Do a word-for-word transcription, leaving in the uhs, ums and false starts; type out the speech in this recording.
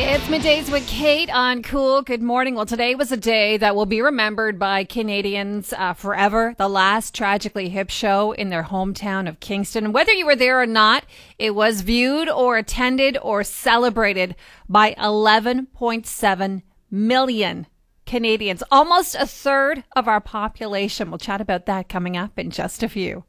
It's Middays with Kate on Cool. Good morning. Well, today was a day that will be remembered by Canadians uh, forever. The last Tragically Hip show in their hometown of Kingston. Whether you were there or not, it was viewed or attended or celebrated by eleven point seven million Canadians. Almost a third of our population. We'll chat about that coming up in just a few.